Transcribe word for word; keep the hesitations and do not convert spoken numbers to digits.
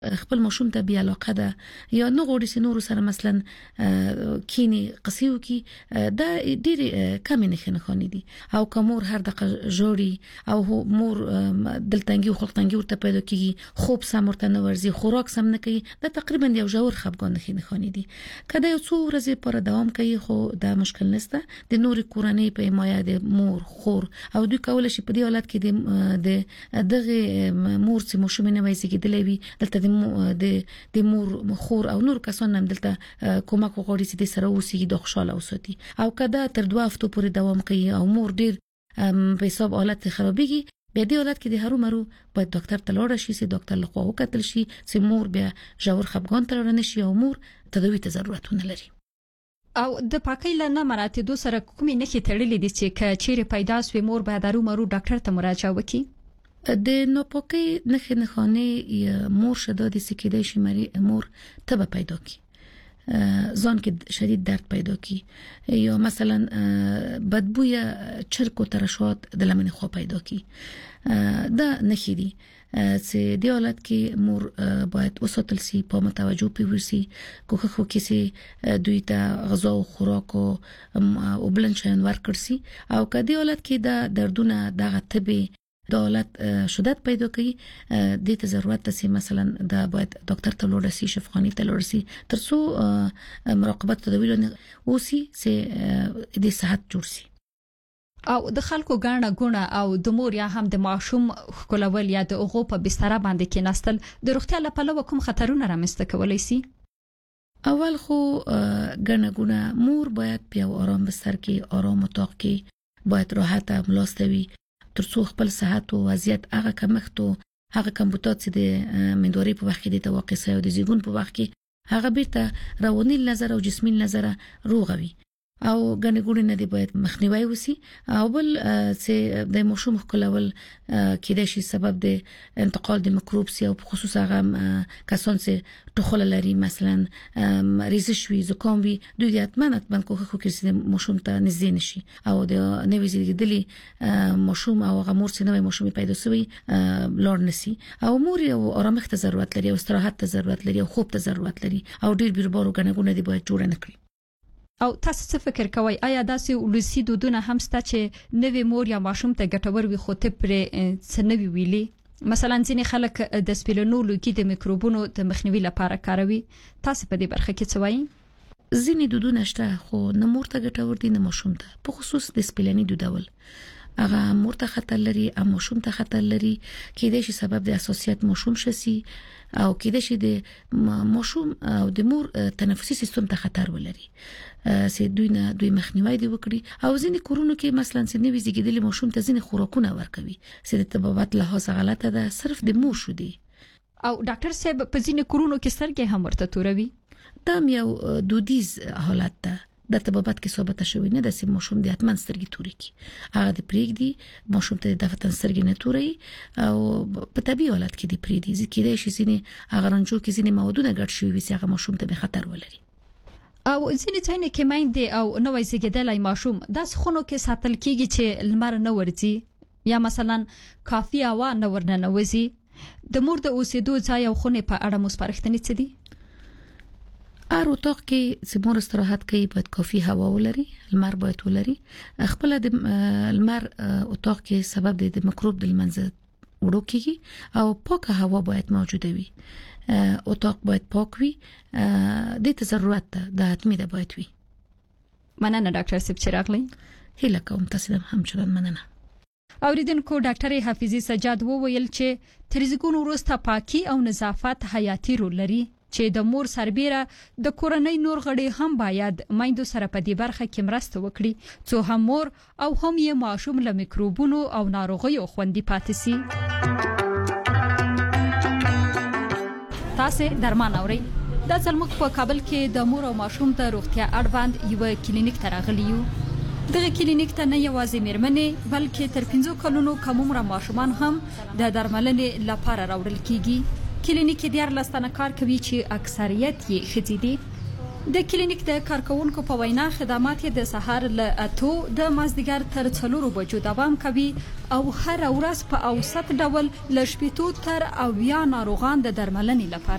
خپل ماشوم ته بیا علاقه ده یا نه غوړي سينور سره مثلا کینی قصیو کی دا ډېر کم نه خنخانی دي او کومور هر دغه جوړي او مور دلتنګي او خلقتنګي ورته پیدا کیږي خوب سم ورته نه ورزي خوراک سم نه کوي دا تقریبا یو جوړ خپګان خنخانی دي کله یو څو ورځې پر دوام کوي خو دا مشکل نشته د نور کورنۍ په حمایت د مور خور او دوی کول شي په دې حالت کې د دغه مور چې مشوم نه وایي کېدلې وي دلته د د مور خور او نور کسان هم دلته کومک وغوړي چې د سره اوسي د خوشاله اوساتي او کدا تر دوه هفتو پورې دوام کوي او مور ډیر په حساب حالت خرابېږي به دې حالت کې د هرو مرو په ډاکټر ته لاړ شي چې ډاکټر له خوا وکتل شي چې مور بیا ژور خپګان تر نه شي او مور تداوی ته ضرورتونه لري او د پاکۍ لنه مراتب سره کومې نه کېتړلې دي چې چیرې پیدا سوی مور به درو مرو ډاکټر ته مراجعه وکړي د ناپاکۍ نخې نخانه مور شدا د سکیدای شي مری مور تبه پیدا کی ځان کې شدید درد پیدا کی یا مثلا بدبوی چرک او ترشحات د لمن خو پیدا کی دا نخې دي چې د حالت کې مور باید وساتل سي په متوجه پیورسي کوخه خو کې دوی ته غذا او خوراک او بلنشن ورکړ سي او کدي حالت کې دا دردونه دغه تبه د حالت شدت پیدا کوي د ته ضرورت ده مثلا دا باید ډاکټر ته لاړ شي شفاخانه ته لاړ شي ترڅو مراقبت تدویل او سي چې د صحت جوړ شي او د خلکو غاڼه غونه او د مور یا هم د ماشوم خلول یا د اوغو په بستر باندې کې نستل د روغتیا لپاره کوم خطرونه رامنځته کولای شي اول خو غاڼه غونه مور باید په آرام بستر کې آرام اتاق کې باید راحت ملاستوي ترڅو خپل صحت او وضعیت هغه کمښت او هغه کمبوتات چې د مندوري په وخت کې د توقع او د زیګون په وخت کې هغه بیرته رواني نظر او جسمي نظر روغوي او غنګوري نه دی باید مخنیوي وسی او بل چې د مشوم خلول کې د شي سبب د انتقال د میکروب سي او خصوص هغه کسان چې ټخول لري مثلا ریزش وي زکام وي دوی اتمنه اتمن کوخه خو کې مشوم ته نږدې نشي او د نوې زیږیدلي مشوم او هغه مور چې نوې مشوم پیدا شوی لور نسی او مور او آرامښت ضرورت لري او استراحت ته ضرورت لري او خوب ته ضرورت لري او ډیر بیربارو غنګونه دی باید جوړ نه کړی او تاسو څه فکر کوئ آیا داسې ولسی دودونه هم ست چې نوې مور یا ماشوم ته ګټور وي خو ته پر سنوي ویلي مثلا ځینې خلک د سپیلونولو کې د میکروبونو د مخنیوي لپاره کاروي تاسو په دې برخه کې څه وایي ځینې دودونه شته خو نه مور ته ګټور دي نه ماشوم ته په خصوص د سپیلنی دودول هغه مور ته خطر لري او ماشوم ته خطر لري کې د شي سبب د اساسیت ماشوم شسي او کې د شي د ماشوم او د مور تنفسي سیستم ته خطر ولري سي دوی نه دوی مخنیوي دی وکړي او ځینې کورونو کې مثلا چې نوې زیږیدلي ماشوم ته ځینې خوراکونه ورکوي چې د طبابت له هڅه غلطه ده صرف د مور شو دي او ډاکټر صاحب په ځینې کورونو کې سترګې هم ورته توروي دا یو دودیز حالت ده د طبابت کې ثابت شوی نه د سیم ماشوم د اتمن سترګې توري کی هغه د پریګ دی ماشوم ته د دفتن سترګې نه توري او په طبيعي حالت کې د پری دی ځکه د شي سینې هغه رنجو کې سینې موادونه ګډ شوی وي چې هغه ماشوم ته به خطر ولري او ځینې ځینې کې مایندې او نوې زیږیدلای ماشوم د خونو کې ساتل کیږي چې لمر نه ورځي یا مثلا کافي هوا نه ورننوځي د مور د اوسېدو ځای او خونه په اړه مصپارښتنې څه دي ار اتاق کې چې مور استراحت کوي باید کافي هوا ولري لمر باید ولري خپل د لمر اتاق کې سبب د میکروب د منځ وړو کېږي او پاکه هوا باید موجوده وي اتاق باید پاک وي د ته ضرورت ده د حتمی ده باید وي مننه ډاکټر صاحب چې راغلی هیله کوم تاسو هم چلن مننه اوریدونکو ډاکټر حفیظي سجاد وویل چې ترزګون وروسته پاکي او نظافت حیاتي رول لري چې د مور سربېره د کورنۍ نور غړي هم باید مایندو سره په دې برخه کې مرسته وکړي څو هم مور او هم یې ماشوم له میکروبونو او ناروغیو خوندي پاتې سي تاسو درمان اورئ د ځلمک په کابل کې د مور او ماشوم د روغتیا اړوند یو کلینیک تراغلی یو دغه کلینیک ته نه یوازې میرمنې بلکې تر پنځو کلونو کم عمر ماشومان هم د درملنې لپاره راوړل کیږي کلینیک د یار لستانه کار کوي چې اکثریت یې ښځې دي د کلینیک د کارکونکو په وینا خدمات د سحر له اتو د مازدیګر تر څلورو بجو دوام کوي او هر ورځ په اوسط ډول ل شپږ تر اویا ناروغان د درملنې لپاره